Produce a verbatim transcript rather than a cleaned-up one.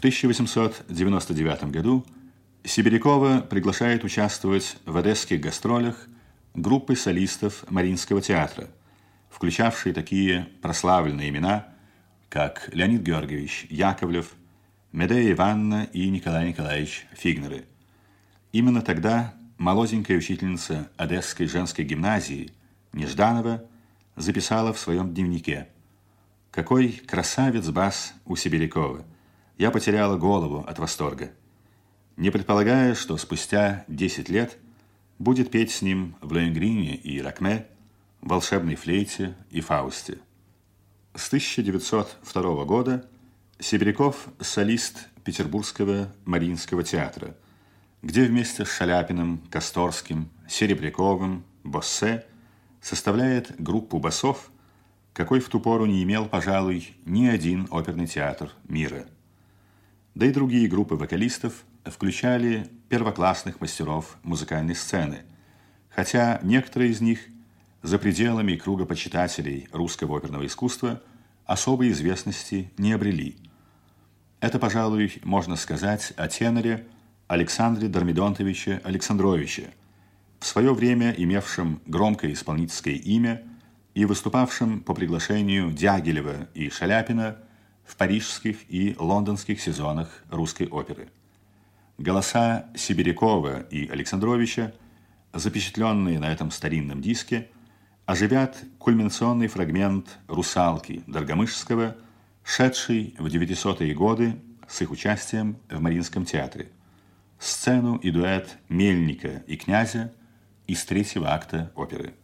тысяча восемьсот девяносто девятом году Сибирякова приглашает участвовать в одесских гастролях группы солистов Мариинского театра, включавшие такие прославленные имена, как Леонид Георгиевич Яковлев, Медея Ивановна и Николай Николаевич Фигнеры. Именно тогда молоденькая учительница Одесской женской гимназии Нежданова записала в своем дневнике: «Какой красавец бас у Сибирякова! Я потеряла голову от восторга», не предполагая, что спустя десять лет будет петь с ним в Лоенгрине и Ракме, волшебной флейте и Фаусте. С тысяча девятьсот второго года Сибиряков – солист Петербургского Мариинского театра, где вместе с Шаляпиным, Косторским, Серебряковым, Боссе составляет группу басов, какой в ту пору не имел, пожалуй, ни один оперный театр мира. Да и другие группы вокалистов включали первоклассных мастеров музыкальной сцены, хотя некоторые из них за пределами круга почитателей русского оперного искусства особой известности не обрели. Это, пожалуй, можно сказать о теноре Александре Дормидонтовиче Александровиче, в свое время имевшем громкое исполнительское имя и выступавшем по приглашению Дягилева и Шаляпина в парижских и лондонских сезонах русской оперы. Голоса Сибирякова и Александровича, запечатленные на этом старинном диске, оживят кульминационный фрагмент «Русалки» Доргомышского, шедший в девятисотые годы с их участием в Мариинском театре, сцену и дуэт Мельника и Князя из третьего акта оперы.